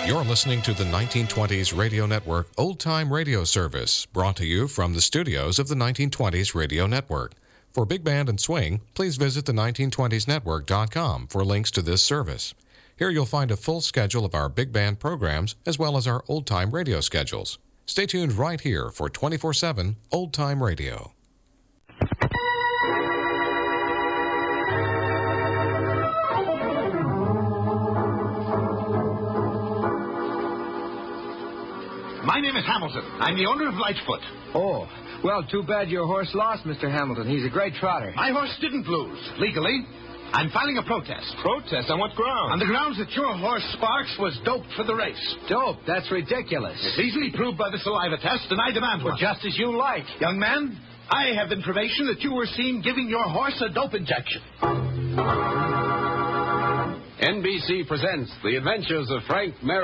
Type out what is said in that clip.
You're listening to the 1920s Radio Network Old Time Radio Service, brought to you from the studios of the 1920s Radio Network. For Big Band and Swing, please visit the 1920snetwork.com for links to this service. Here you'll find a full schedule of our big band programs as well as our old-time radio schedules. Stay tuned right here for 24/7 Old-Time Radio. My name is Hamilton. I'm the owner of Lightfoot. Oh, well, too bad your horse lost, Mr. Hamilton. He's a great trotter. My horse didn't lose. Legally, I'm filing a protest. Protest? On what grounds? On the grounds that your horse, Sparks, was doped for the race. Dope? That's ridiculous. It's easily proved by the saliva test, and I demand one. Well, just as you like. Young man, I have information that you were seen giving your horse a dope injection. NBC presents The Adventures of Frank Merrill.